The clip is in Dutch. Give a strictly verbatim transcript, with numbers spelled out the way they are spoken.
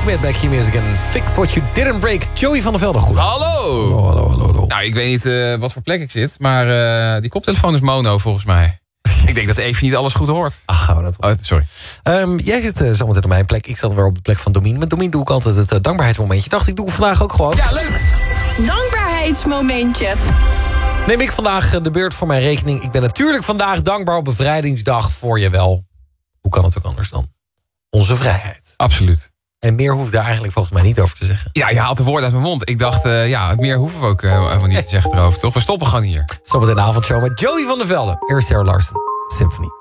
Smith bij Q-Music en Fix What You Didn't Break. Joey van der Velde, goed. Hallo. Hallo, hallo, hallo, hallo. Nou, ik weet niet uh, wat voor plek ik zit, maar uh, die koptelefoon is mono volgens mij. Ik denk dat Evie niet alles goed hoort. Ach, gaan we dat. Oh, sorry. Um, jij zit uh, zometeen op mijn plek. Ik sta weer op de plek van Domien. Met Domien doe ik altijd het uh, dankbaarheidsmomentje. Dacht ik, doe ik vandaag ook gewoon. Ja, leuk. Dankbaarheidsmomentje. Neem ik vandaag uh, de beurt voor mijn rekening. Ik ben natuurlijk vandaag dankbaar op bevrijdingsdag voor je wel. Hoe kan het ook anders dan? Onze vrijheid. Absoluut. En meer hoef ik daar eigenlijk volgens mij niet over te zeggen. Ja, je haalt de woorden uit mijn mond. Ik dacht, uh, ja, meer hoeven we ook uh, helemaal niet te zeggen erover, toch? We stoppen gewoon hier. Zometeen de avondshow met Joey van der Velde. Eerst Sarah Larsen, Symphony.